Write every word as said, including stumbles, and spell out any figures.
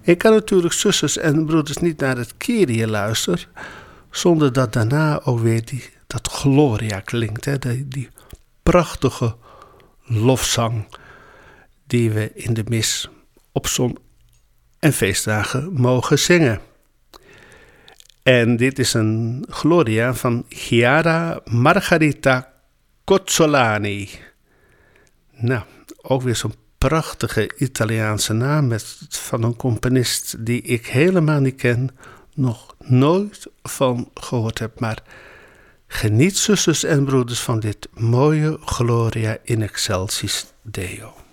Ik kan natuurlijk zusters en broeders niet naar het Kyrie luisteren, zonder dat daarna ook weer die, dat Gloria klinkt. Hè? Die, die prachtige lofzang die we in de mis op zon- en feestdagen mogen zingen. En dit is een Gloria van Chiara Margherita Cozzolani. Nou, ook weer zo'n prachtige Italiaanse naam met, van een componist die ik helemaal niet ken, nog nooit van gehoord heb. Maar geniet, zusters en broeders, van dit mooie Gloria in excelsis Deo.